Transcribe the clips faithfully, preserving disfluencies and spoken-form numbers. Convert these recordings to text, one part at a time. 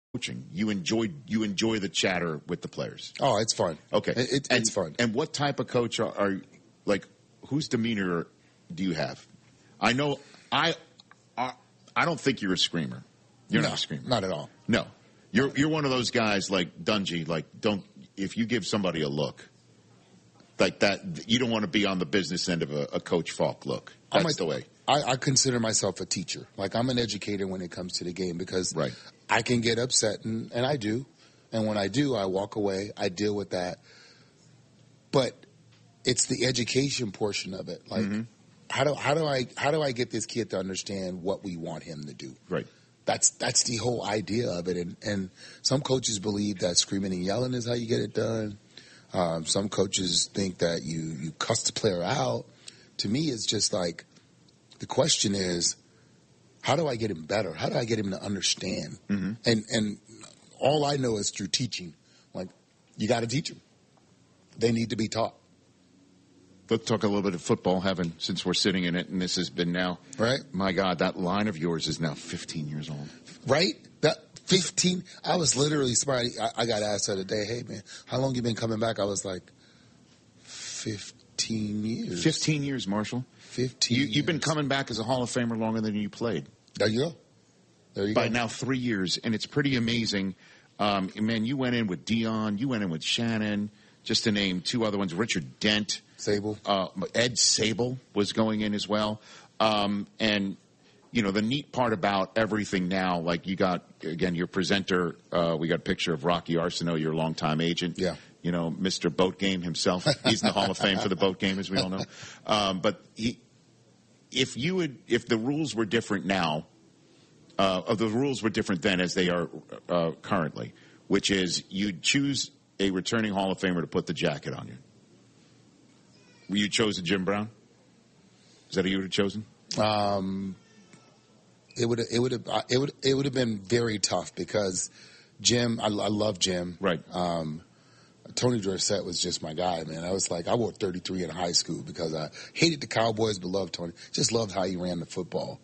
coaching? You enjoy you enjoy the chatter with the players. Oh, it's fun. Okay, it, it, and, it's fun. And what type of coach are, are like? Whose demeanor do you have? I know I I, I don't think you're a screamer. You're no, not a screamer. Not at all. No, you're you're one of those guys like Dungy. Like, don't if you give somebody a look like that, you don't want to be on the business end of a, a Coach Falk look. That's like, the way. I, I consider myself a teacher. Like, I'm an educator when it comes to the game because right. I can get upset, and, and I do. And when I do, I walk away. I deal with that. But it's the education portion of it. Like, mm-hmm. how do how do I how do I get this kid to understand what we want him to do? Right. That's that's the whole idea of it. And and some coaches believe that screaming and yelling is how you get it done. Um, some coaches think that you you cuss the player out. To me, it's just like the question is, how do I get him better? How do I get him to understand? Mm-hmm. And and all I know is through teaching. Like, you got to teach them. They need to be taught. Let's talk a little bit of football, Heaven, since we're sitting in it, and this has been now. Right. My God, that line of yours is now fifteen years old. Right? That fifteen. I was literally smart. I, I got asked the other day, hey, man, how long you been coming back? I was like, fifteen years. fifteen years, Marshall. fifteen you, years. You've been coming back as a Hall of Famer longer than you played. There you go. There you By go. now three years, and it's pretty amazing. Um, man, you went in with Dion. You went in with Shannon, just to name two other ones. Richard Dent. Sable. Uh, Ed Sable was going in as well. Um, and, you know, the neat part about everything now, like you got, again, your presenter, uh, we got a picture of Rocky Arsenault, your longtime agent. Yeah. You know, Mister Boat Game himself. He's in the Hall of Fame for the boat game, as we all know. Um, but he, if you would, if the rules were different now, uh, or the rules were different then as they are uh, currently, which is you'd choose a returning Hall of Famer to put the jacket on you. Were you chosen Jim Brown? Is that who you would have chosen? Um, it would it would have it would it would have been very tough because Jim, I, I love Jim. Right. Um, Tony Dorsett was just my guy, man. I was like, I wore thirty-three in high school because I hated the Cowboys but loved Tony. Just loved how he ran the football.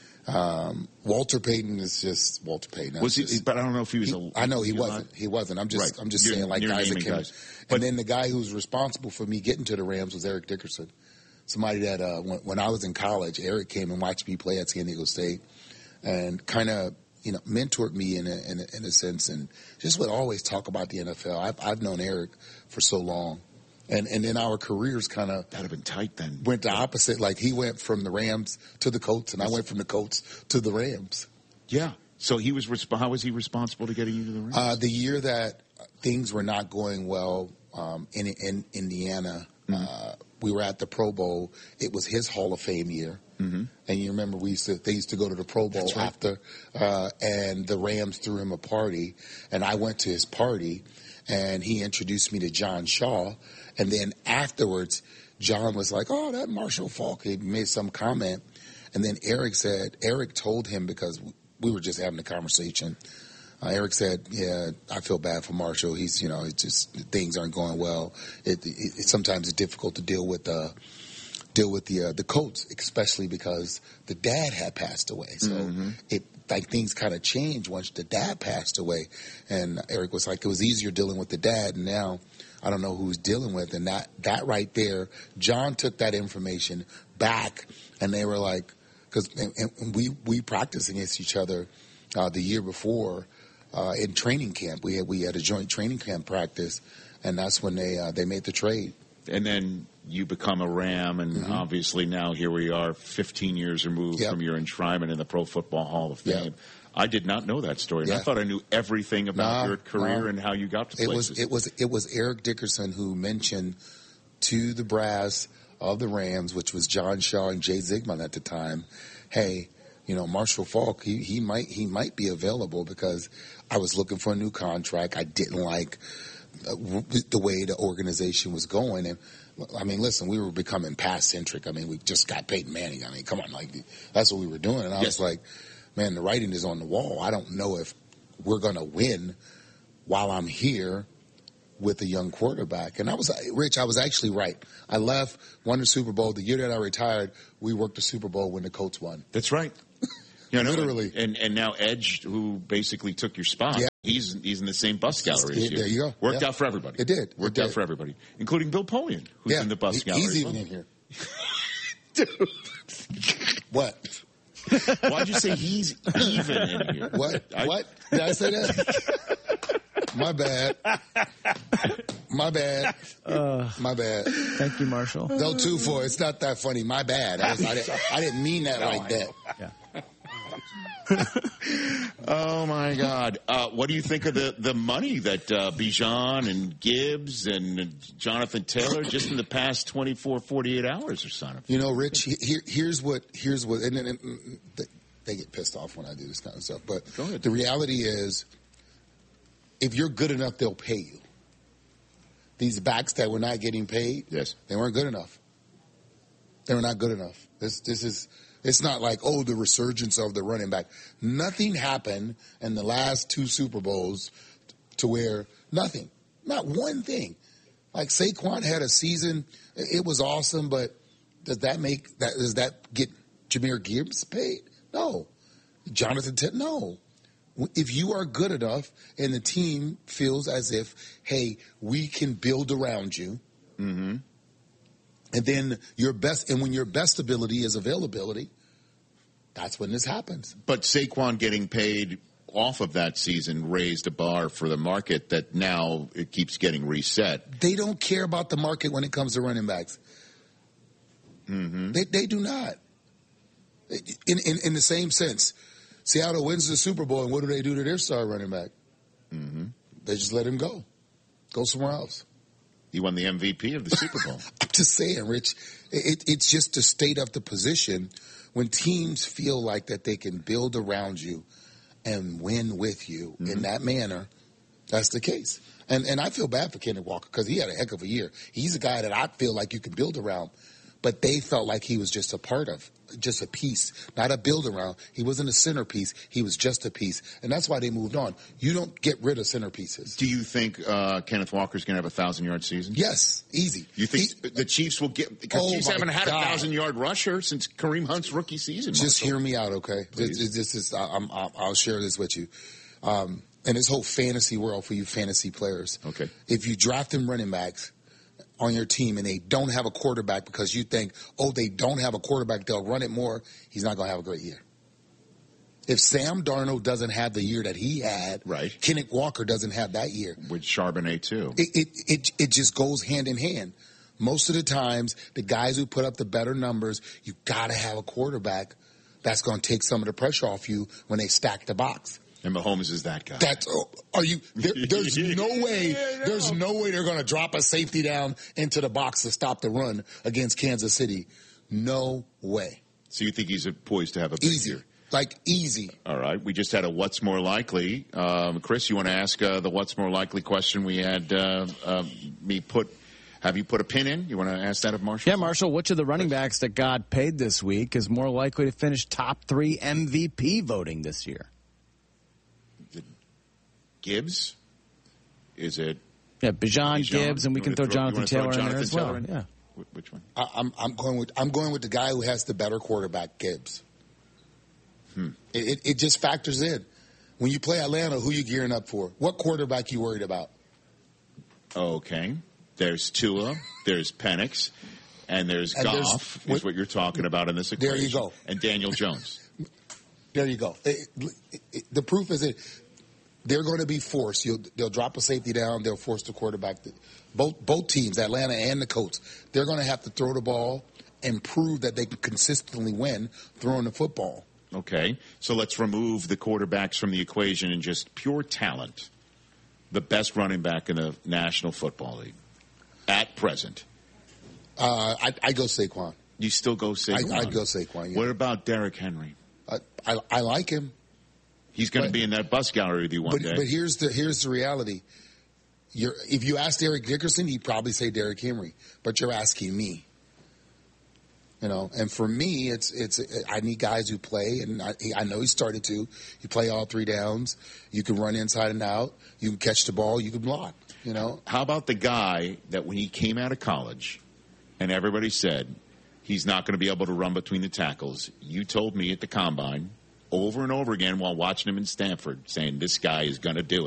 Um, Walter Payton is just Walter Payton. Was he? Just, but I don't know if he was. He, a, I know he wasn't. Not? He wasn't. I'm just. Right. I'm just you're, saying, like guys that came. Guys. But, and then the guy who was responsible for me getting to the Rams was Eric Dickerson. Somebody that uh, when, when I was in college, Eric came and watched me play at San Diego State, and kind of you know mentored me in a, in a in a sense, and just would always talk about the N F L. I've, I've known Eric for so long. And and then our careers kind of that'd have been tight then. Went the opposite. Like he went from the Rams to the Colts, and I went from the Colts to the Rams. Yeah. So he was. Resp- how was he responsible to getting you to the Rams? Uh, the year that things were not going well um, in in Indiana, mm-hmm. uh, we were at the Pro Bowl. It was his Hall of Fame year, mm-hmm. and you remember we used to they used to go to the Pro Bowl right. after, uh, and the Rams threw him a party, and I went to his party, and he introduced me to John Shaw. And then afterwards, John was like, oh, that Marshall Falk. He made some comment. And then Eric said, Eric told him because we were just having a conversation. Uh, Eric said, yeah, I feel bad for Marshall. He's, you know, it's just things aren't going well. It, it, it sometimes it's difficult to deal with uh, deal with the uh, the Colts, especially because the dad had passed away. So mm-hmm. it like things kind of changed once the dad passed away. And Eric was like, it was easier dealing with the dad. And now I don't know who's dealing with. And that, that right there, John took that information back, and they were like, because we, we practiced against each other uh, the year before uh, in training camp. We had, we had a joint training camp practice, and that's when they uh, they made the trade. And then you become a Ram, and mm-hmm. obviously now here we are fifteen years removed yep. from your enshrinement in the Pro Football Hall of Fame. Yep. I did not know that story. And yeah. I thought I knew everything about nah, your career nah. and how you got to places. It was, it was it was Eric Dickerson who mentioned to the brass of the Rams, which was John Shaw and Jay Zigman at the time, hey, you know, Marshall Falk, he, he might he might be available because I was looking for a new contract. I didn't like the way the organization was going. And, I mean, listen, we were becoming pass-centric. I mean, we just got Peyton Manning. I mean, come on, like that's what we were doing. And I yes. was like, man, the writing is on the wall. I don't know if we're going to win while I'm here with a young quarterback. And I was, Rich, I was actually right. I left, won the Super Bowl. The year that I retired, we worked the Super Bowl when the Colts won. That's right. You know, Literally. And and now Edge, who basically took your spot, Yeah. he's he's in the same bus gallery as Yeah, you. there you go. Worked Yeah. out for everybody. It did. Worked It out did. for everybody, including Bill Polian, who's Yeah, in the bus he- gallery. he's as even well. in here. Dude. What? Why'd you say he's even in here? What? I- What? Did I say that? My bad. My bad. Uh, My bad. thank you, Marshall. No two for it. It's not that funny. My bad. I, I, didn't, I didn't mean that like that. Yeah. Oh my God! Uh, what do you think of the, the money that uh, Bijan and Gibbs and Jonathan Taylor just in the past twenty-four, forty-eight hours are signing? You know, Rich. Here, here's what. Here's what. And, and, and they, they get pissed off when I do this kind of stuff. But Go ahead. the reality is, if you're good enough, they'll pay you. These backs that were not getting paid, Yes. they weren't good enough. They were not good enough. This, this is. It's not like, oh, the resurgence of the running back. Nothing happened in the last two Super Bowls to where nothing, not one thing. Like Saquon had a season, it was awesome, but does that make that? Does that get Jahmyr Gibbs paid? No. Jonathan Ted? No. If you are good enough and the team feels as if, hey, we can build around you. Mm-hmm. And then your best, and when your best ability is availability, that's when this happens. But Saquon getting paid off of that season raised a bar for the market that now it keeps getting reset. They don't care about the market when it comes to running backs. Mm-hmm. They they do not. In, in in the same sense, Seattle wins the Super Bowl, and what do they do to their star running back? Mm-hmm. They just let him go, go somewhere else. He won the M V P of the Super Bowl. I'm just saying, Rich, it, it's just the state of the position when teams feel like that they can build around you and win with you Mm-hmm. in that manner. That's the case. And and I feel bad for Kenneth Walker because he had a heck of a year. He's a guy that I feel like you can build around, but they felt like he was just a part of, just a piece, not a build around. He wasn't a centerpiece. He was just a piece. And that's why they moved on. You don't get rid of centerpieces. Do you think uh, Kenneth Walker's going to have a thousand-yard season? Yes, easy. You think He- the Chiefs will get – because Oh, Chiefs my haven't had God. a thousand-yard rusher since Kareem Hunt's rookie season. Just Marshall. hear me out, okay? Please. This, this is, I- I'm, I'll I'll share this with you. Um, and this whole fantasy world for you fantasy players. Okay. If you draft them running backs on your team and they don't have a quarterback because you think, oh, they don't have a quarterback, they'll run it more, he's not going to have a great year. If Sam Darnold doesn't have the year that he had, Right. Kenneth Walker doesn't have that year. With Charbonnet, too. It, it, it, it just goes hand in hand. Most of the times, the guys who put up the better numbers, you got to have a quarterback that's going to take some of the pressure off you when they stack the box. And Mahomes is that guy. That's oh, are you? There, there's no way. Yeah, I know. There's no way they're going to drop a safety down into the box to stop the run against Kansas City. No way. So you think he's poised to have a big Easy, year? like easy. All right. We just had a what's more likely. Um, Chris, you want to ask uh, the what's more likely question we had uh, uh, me put. Have you put a pin in? You want to ask that of Marshall? Yeah, Marshall, which of the running backs that got paid this week is more likely to finish top three M V P voting this year? Gibbs? Is it Yeah, Bijan, Bijan? Gibbs, and we You can wanna throw throw- you Jonathan wanna throw Taylor in there Jonathan as well. Taylor in? Yeah. Wh- which one? I, I'm I'm going with I'm going with the guy who has the better quarterback, Gibbs. Hmm. It, it it just factors in. When you play Atlanta, who you gearing up for? What quarterback you worried about? Okay. There's Tua. There's Penix. And there's And there's- Goff, is what- what you're talking about in this There equation. you go. And Daniel Jones. There you go. It- it- it- the proof is that they're going to be forced. You'll, they'll drop a safety down. They'll force the quarterback. To, both both teams, Atlanta and the Colts, they're going to have to throw the ball and prove that they can consistently win throwing the football. Okay. So let's remove the quarterbacks from the equation and just pure talent. The best running back in the National Football League at present. Uh, I, I go Saquon. You still go Saquon? I, I'd go Saquon. Yeah. What about Derrick Henry? I, I, I like him, He's going to But- be in that bus gallery with you one but day. but here's the here's the reality. You're, if you asked Eric Dickerson, he'd probably say Derrick Henry. But you're asking me. You know, and for me, it's it's I need guys who play, and I, I know he started to. You play all three downs. You can run inside and out. You can catch the ball. You can block. You know, How about the guy that when he came out of college and everybody said he's not going to be able to run between the tackles, you told me at the combine over and over again while watching him in Stanford, saying this guy is going to do it.